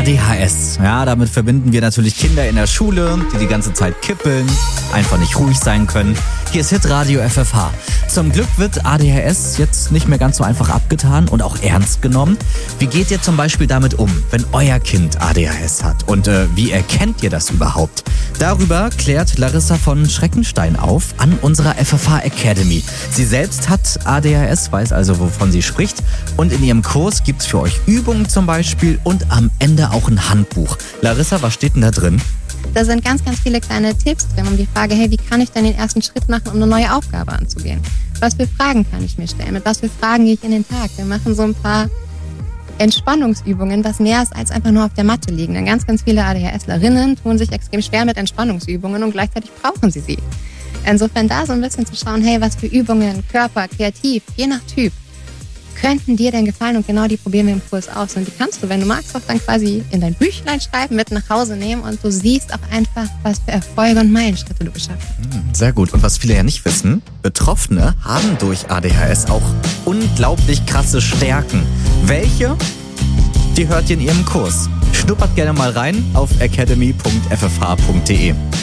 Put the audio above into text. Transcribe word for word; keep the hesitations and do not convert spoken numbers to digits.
D H S. Ja, damit verbinden wir natürlich Kinder in der Schule, die die ganze Zeit kippeln, einfach nicht ruhig sein können. Hier ist Hitradio F F H. Zum Glück wird A D H S jetzt nicht mehr ganz so einfach abgetan und auch ernst genommen. Wie geht ihr zum Beispiel damit um, wenn euer Kind A D H S hat? Und äh, wie erkennt ihr das überhaupt? Darüber klärt Larissa von Schreckenstein auf an unserer F F H Academy. Sie selbst hat A D H S, weiß also, wovon sie spricht. Und in ihrem Kurs gibt's für euch Übungen zum Beispiel und am Ende auch ein Handbuch. Larissa, was steht denn da drin? Da sind ganz, ganz viele kleine Tipps drin um die Frage, hey, wie kann ich denn den ersten Schritt machen, um eine neue Aufgabe anzugehen? Was für Fragen kann ich mir stellen? Mit was für Fragen gehe ich in den Tag? Wir machen so ein paar Entspannungsübungen, was mehr ist als einfach nur auf der Matte liegen. Denn ganz, ganz viele ADHSlerinnen tun sich extrem schwer mit Entspannungsübungen und gleichzeitig brauchen sie sie. Insofern da so ein bisschen zu schauen, hey, was für Übungen, Körper, kreativ, je nach Typ, könnten dir denn gefallen und genau die probieren wir im Kurs aus. Und die kannst du, wenn du magst, auch dann quasi in dein Büchlein schreiben, mit nach Hause nehmen und du siehst auch einfach, was für Erfolge und Meilenschritte du geschafft hast. Sehr gut. Und was viele ja nicht wissen, Betroffene haben durch A D H S auch unglaublich krasse Stärken. Welche? Die hört ihr in ihrem Kurs. Schnuppert gerne mal rein auf academy punkt f f h punkt d e.